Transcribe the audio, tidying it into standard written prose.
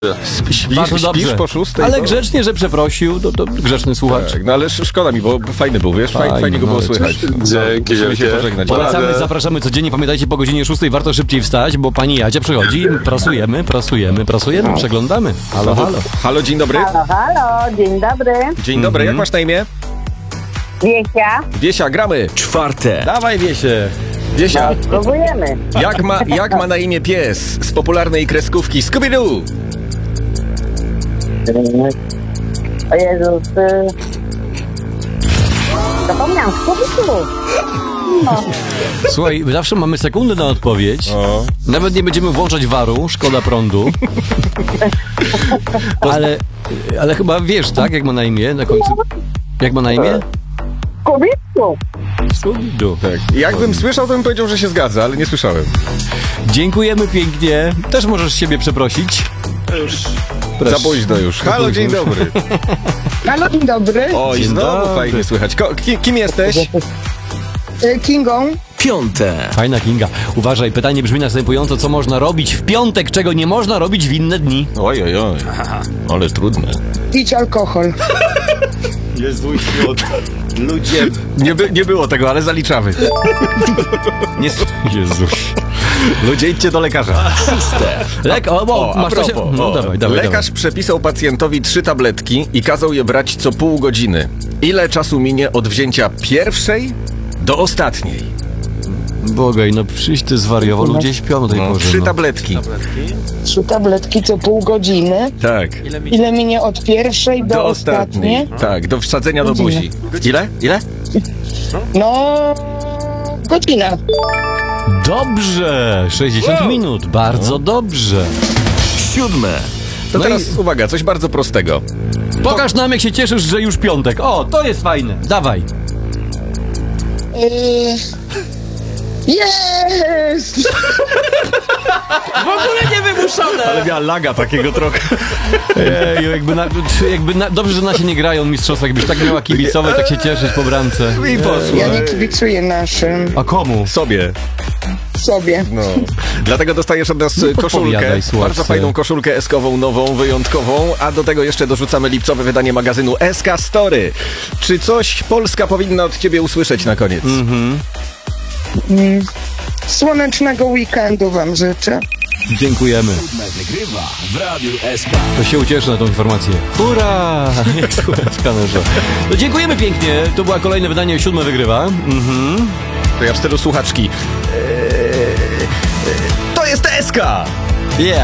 Śpisz po 6. Ale grzecznie, że przeprosił, to grzeczny słuchacz. Tak, no ale szkoda mi, bo fajny był, wiesz, fajnie go było słychać. Dzięki, Musimy się pożegnać. Polecamy, zapraszamy codziennie, pamiętajcie, po godzinie 6 warto szybciej wstać, bo pani Jadzia przychodzi, prasujemy, przeglądamy. Halo. Halo, dzień dobry. Halo, dzień dobry. Dzień dobry, jak masz na imię? Wiesia. Wiesia, gramy. Czwarte. Dawaj, Wiesie. Wiesia, Próbujemy. jak ma na imię pies z popularnej kreskówki Scooby-Doo? O Jezus. Zapomniałam, Scooby-Doo. Słuchaj, zawsze mamy sekundę na odpowiedź. Nawet nie będziemy włączać waru, szkoda prądu. Ale chyba wiesz, tak? Jak ma na imię na końcu? Jak ma na imię? Scooby-Doo. Scooby-Doo. Tak. Jakbym słyszał, to bym powiedział, że się zgadza, ale nie słyszałem. Dziękujemy pięknie. Też możesz siebie przeprosić. Za późno już. Halo, dzień dobry. Halo, dzień dobry. Oj, Dzień znowu dobry. fajnie słychać. Kim jesteś? Kingą. Piąte. Fajna Kinga. Uważaj, pytanie brzmi następująco. Co można robić w piątek, czego nie można robić w inne dni? Oj, ale trudne. Pić alkohol. Jezu, ludzie. Nie było tego, ale zaliczamy. Jezus. Ludzie, idźcie do lekarza. Masz to się... No dawaj. Lekarz przepisał pacjentowi 3 tabletki i kazał je brać co pół godziny. Ile czasu minie od wzięcia pierwszej do ostatniej? Bogaj, no przyjść ty zwariował, ludzie śpią o tej porze. 3 tabletki. 3 tabletki co pół godziny. Tak. Ile minie od pierwszej do ostatniej? Tak, do wsadzenia do buzi. Ile? No, godzina. Dobrze! 60 minut, bardzo dobrze. Siódme. To No teraz uwaga, coś bardzo prostego. Pokaż nam, jak się cieszysz, że już piątek. O, to jest fajne. Dawaj. Jest! W ogóle niewymuszone. Ale miała laga takiego trochę. Ej, dobrze, że nasi nie grają mistrzostwa. Jakbyś tak miała kibicowe, tak się cieszyć po bramce. I poszło. Ja nie kibicuję naszym. A komu? Sobie. Sobie. No. Dlatego dostajesz od nas koszulkę. podpowiadaj, słuchaj. Bardzo fajną koszulkę eskową, nową, wyjątkową. A do tego jeszcze dorzucamy lipcowe wydanie magazynu SK Story. Czy coś Polska powinna od ciebie usłyszeć na koniec? Słonecznego weekendu wam życzę. Dziękujemy. Wygrywa w Radiu SK. To się ucieszy na tą informację. Hurra! Jak słoneczka nasza. No dziękujemy pięknie. To była kolejne wydanie, 7 wygrywa. To ja w stylu słuchaczki. To jest SK! Yeah!